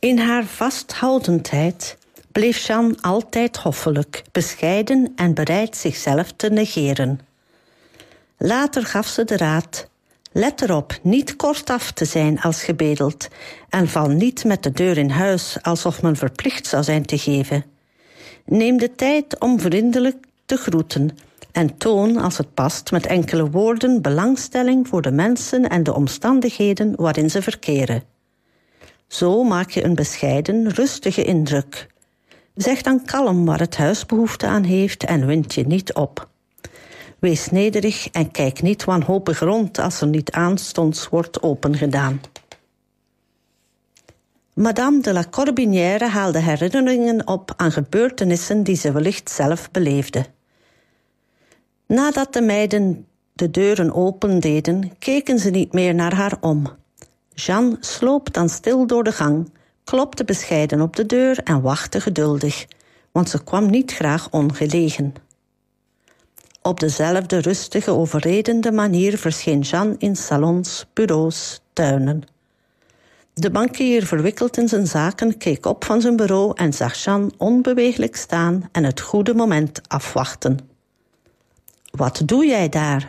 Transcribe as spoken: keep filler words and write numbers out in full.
In haar vasthoudendheid bleef Jeanne altijd hoffelijk, bescheiden en bereid zichzelf te negeren. Later gaf ze de raad: let erop niet kortaf te zijn als gebedeld en val niet met de deur in huis alsof men verplicht zou zijn te geven. Neem de tijd om vriendelijk te groeten en toon, als het past, met enkele woorden belangstelling voor de mensen en de omstandigheden waarin ze verkeren. Zo maak je een bescheiden, rustige indruk. Zeg dan kalm waar het huis behoefte aan heeft en wind je niet op. Wees nederig en kijk niet wanhopig rond als er niet aanstonds wordt opengedaan. Madame de la Corbinière haalde herinneringen op aan gebeurtenissen die ze wellicht zelf beleefde. Nadat de meiden de deuren opendeden, keken ze niet meer naar haar om. Jeanne sloop dan stil door de gang, klopte bescheiden op de deur en wachtte geduldig, want ze kwam niet graag ongelegen. Op dezelfde rustige, overredende manier verscheen Jeanne in salons, bureaus, tuinen. De bankier, verwikkeld in zijn zaken, keek op van zijn bureau en zag Jeanne onbeweeglijk staan en het goede moment afwachten. Wat doe jij daar?